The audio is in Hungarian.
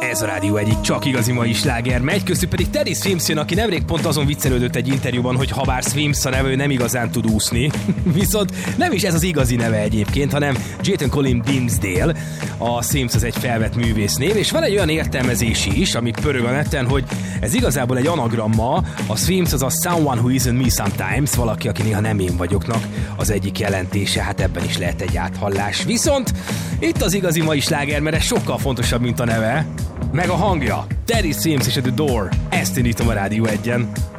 Ez a rádió egyik csak igazi mai sláger megy, köztük pedig Teddy Swims jön, aki nemrég pont azon viccelődött egy interjúban, hogy habár Swims a neve, ő nem igazán tud úszni. Viszont nem is ez az igazi neve egyébként, hanem Jayton Colin Dimmesdale. A Swims az egy felvett művésznév, és van egy olyan értelmezési is, ami pörög a neten, hogy ez igazából egy anagramma, a Swims az a Someone Who Isn't Me Sometimes, valaki, aki néha nem én vagyoknak az egyik jelentése, hát ebben is lehet egy áthallás. Viszont itt az igazi mai sláger, mert ez sokkal fontosabb, mint a neve, meg a hangja. Teddy Swims és a The Door. Ezt indítom a Rádió 1-en.